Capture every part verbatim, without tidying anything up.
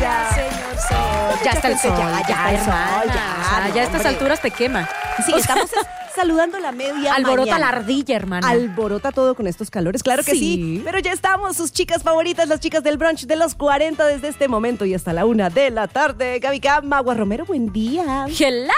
ya, señor sol. Ya está el sol, Ya, ya, ya, hermana. ya, O sea, no, ya a estas hombre. alturas te quema. Sí, estamos saludando la media Alborota mañana. la ardilla, hermana. Alborota todo con estos calores, claro que sí. Sí. Pero ya estamos, sus chicas favoritas, las chicas del brunch de los cuarenta desde este momento y hasta la una de la tarde. Gaby Cam, Magua Romero, buen día. Hello.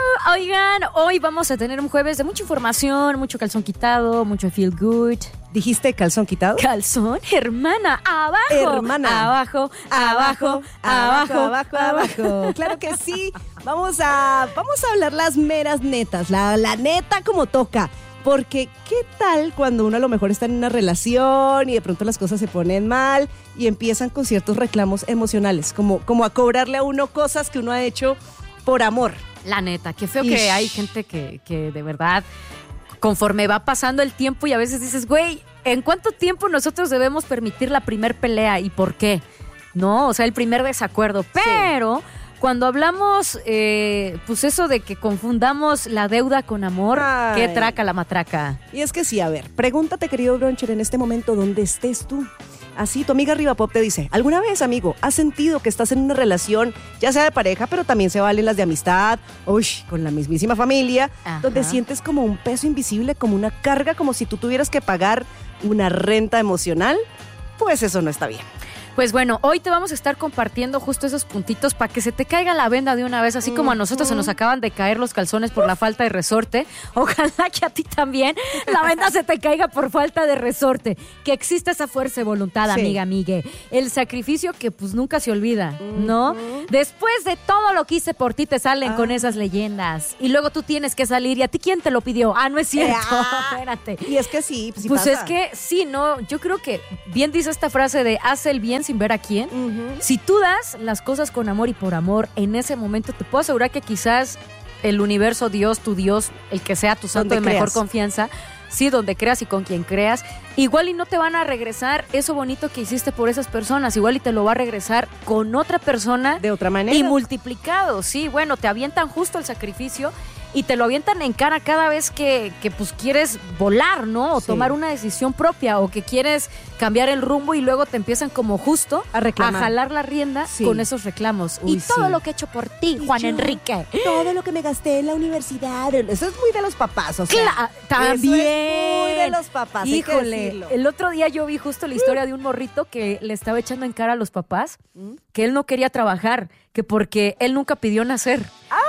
Oigan, hoy vamos a tener un jueves de mucha información, mucho calzón quitado, mucho feel good. ¿Dijiste calzón quitado? Calzón, hermana, abajo. Hermana. Abajo, abajo, abajo, abajo, abajo. Claro que sí. Vamos a, vamos a hablar las meras netas, la, la neta como toca. Porque, ¿qué tal cuando uno a lo mejor está en una relación y de pronto las cosas se ponen mal y empiezan con ciertos reclamos emocionales, como, como a cobrarle a uno cosas que uno ha hecho por amor? La neta, qué feo Ish. que hay gente que, que de verdad, conforme va pasando el tiempo y a veces dices, güey, ¿en cuánto tiempo nosotros debemos permitir la primer pelea y por qué? No, o sea, el primer desacuerdo. Pero cuando hablamos, eh, pues eso de que confundamos la deuda con amor, Ay. ¿qué traca la matraca? Y es que sí, a ver, pregúntate, querido bruncher, en este momento, ¿dónde estés tú? Así, tu amiga Riva Pop te dice, ¿alguna vez, amigo, has sentido que estás en una relación, ya sea de pareja, pero también se valen las de amistad, uy, con la mismísima familia, Ajá. donde sientes como un peso invisible, como una carga, como si tú tuvieras que pagar una renta emocional? Pues eso no está bien. Pues bueno, hoy te vamos a estar compartiendo justo esos puntitos para que se te caiga la venda de una vez, así como a nosotros se nos acaban de caer los calzones por la falta de resorte. Ojalá que a ti también la venda se te caiga por falta de resorte. Que exista esa fuerza de voluntad, Sí. amiga, amigue. El sacrificio que pues nunca se olvida, ¿no? Después de todo lo que hice por ti te salen Ah. con esas leyendas. Y luego tú tienes que salir. ¿Y a ti quién te lo pidió? Ah, no es cierto. Ah. Espérate. Y es que sí, pues sí Pues pasa. es que sí, no, yo creo que bien dice esta frase de haz el bien sin ver a quién. Ujú. Si tú das las cosas con amor y por amor, en ese momento te puedo asegurar que quizás el universo, Dios, tu Dios, el que sea tu santo Donde de mejor creas. confianza, sí, donde creas y con quien creas, igual y no te van a regresar eso bonito que hiciste por esas personas, igual y te lo va a regresar con otra persona De otra manera. y multiplicado, sí, bueno, te avientan justo el sacrificio y te lo avientan en cara cada vez que, que pues quieres volar, ¿no? O Sí. tomar una decisión propia o que quieres cambiar el rumbo y luego te empiezan como justo A reclamar. jalar la rienda Sí. con esos reclamos. Uy, y todo sí. lo que he hecho por ti, Y Juan yo- Enrique. Todo lo que me gasté en la universidad. Eso es muy de los papás, o sea. Cla- también. Eso es muy de los papás, hay que Híjole, decirlo. el otro día yo vi justo la historia de un morrito que le estaba echando en cara a los papás que él no quería trabajar, que porque él nunca pidió nacer.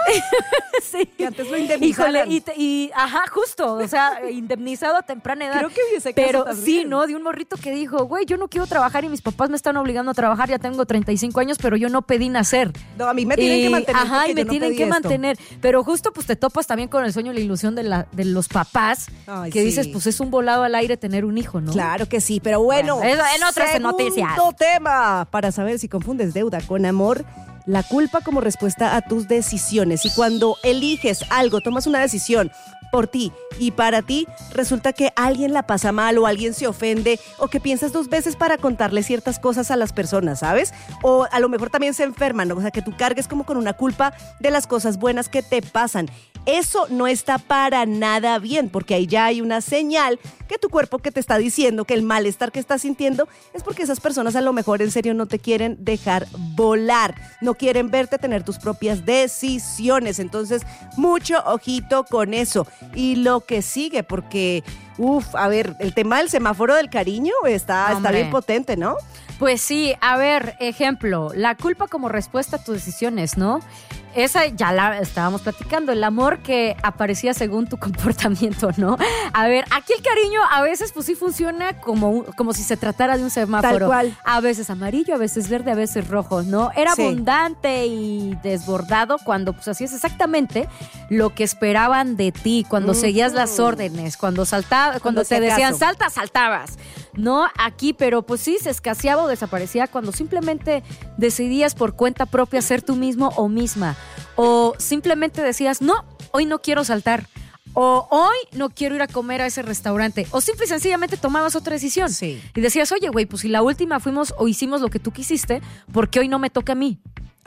Sí. Que antes lo indemnizaran. Híjole, y, te- y ajá, justo, o sea, indemnizado a temprana edad. Creo que vi ese caso Pero también. sí, ¿no? De un morrito que dijo, güey, yo no quiero trabajar y mis papás me están obligando a trabajar, ya tengo treinta y cinco años, pero yo no pedí nacer. No, a mí me tienen Y- que mantener. Ajá, porque y me yo no tienen pedí que esto. mantener. Pero justo pues te topas también con el sueño y la ilusión de, la, de los papás, Ay, que sí. dices, pues es un volado al aire tener un hijo, ¿no? Claro que sí, pero bueno. Bueno, eso en otras segundo noticias. tema para saber si confundes deuda con amor. La culpa como respuesta a tus decisiones. Y cuando eliges algo, tomas una decisión por ti y para ti, resulta que alguien la pasa mal o alguien se ofende o que piensas dos veces para contarle ciertas cosas a las personas, ¿sabes? O a lo mejor también se enferman, ¿no? O sea, que tú cargues como con una culpa de las cosas buenas que te pasan. Eso no está para nada bien, porque ahí ya hay una señal que tu cuerpo que te está diciendo que el malestar que estás sintiendo es porque esas personas a lo mejor en serio no te quieren dejar volar, no quieren verte tener tus propias decisiones. Entonces, mucho ojito con eso. Y lo que sigue, porque, uff, a ver, el tema del semáforo del cariño está, está Hombre. bien potente, ¿no? Pues sí, a ver, ejemplo, la culpa como respuesta a tus decisiones, ¿no? Esa ya la estábamos platicando, el amor que aparecía según tu comportamiento, ¿no? A ver, aquí el cariño a veces pues sí funciona como, un- como si se tratara de un semáforo. Tal cual. A veces amarillo, a veces verde, a veces rojo, ¿no? Era Sí. abundante y desbordado cuando pues hacías exactamente lo que esperaban de ti, cuando Ujú. seguías las órdenes, cuando saltaba, cuando, Cuando te si decían acaso. salta, saltabas. No aquí, pero pues sí, se escaseaba o desaparecía cuando simplemente decidías por cuenta propia ser tú mismo o misma. O simplemente decías, no, hoy no quiero saltar. O hoy no quiero ir a comer a ese restaurante. O simple y sencillamente tomabas otra decisión. Sí. Y decías, oye, güey, pues si la última fuimos o hicimos lo que tú quisiste, ¿por qué hoy no me toca a mí?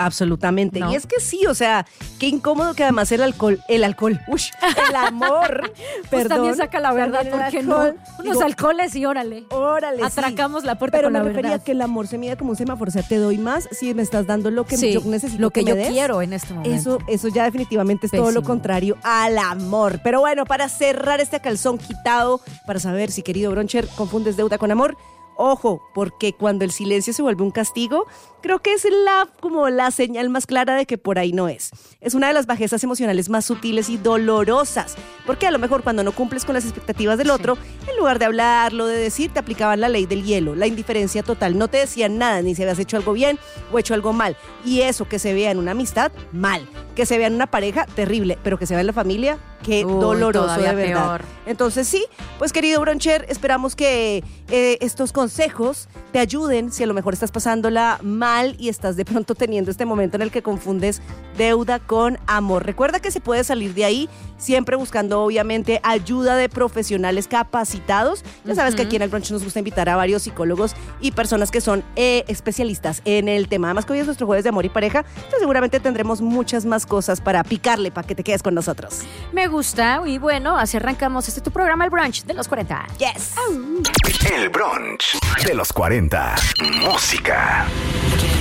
Absolutamente. ¿No? Y es que sí, o sea, qué incómodo que además el alcohol, el alcohol, uy, el amor, Pues perdón. también saca la verdad, también el porque no. alcohol. Unos Digo, alcoholes y órale. órale, sí. Atracamos la puerta Pero con me la refería verdad. a que el amor se mide como un semáforo, o sea, te doy más si me estás dando lo que Sí, yo necesito lo que, me yo des. quiero en este momento. Eso, eso ya definitivamente es todo lo Pésimo. contrario al amor. Pero bueno, para cerrar este calzón quitado, para saber si, querido Broncher, confundes deuda con amor, ojo, porque cuando el silencio se vuelve un castigo, creo que es la, como la señal más clara de que por ahí no es. Es una de las bajezas emocionales más sutiles y dolorosas, porque a lo mejor cuando no cumples con las expectativas del Sí. otro, en lugar de hablarlo, de decir, te aplicaban la ley del hielo, la indiferencia total. No te decían nada, ni si habías hecho algo bien o hecho algo mal. Y eso que se vea en una amistad, mal. Que se vea en una pareja, terrible. Pero que se vea en la familia, qué Uy, doloroso, todavía de verdad. peor. Entonces sí, pues querido Broncher, esperamos que eh, estos consejos te ayuden si a lo mejor estás pasándola mal y estás de pronto teniendo este momento en el que confundes deuda con amor. Recuerda que se puede salir de ahí siempre buscando obviamente ayuda de profesionales capacitados. Ya sabes que aquí en el Brunch nos gusta invitar a varios psicólogos y personas que son eh, especialistas en el tema. Además que hoy es nuestro jueves de amor y pareja, entonces seguramente tendremos muchas más cosas para picarle para que te quedes con nosotros. Me gusta y bueno, así arrancamos este tu programa, el brunch de los cuarenta. Yes. El brunch de los cuarenta. Música.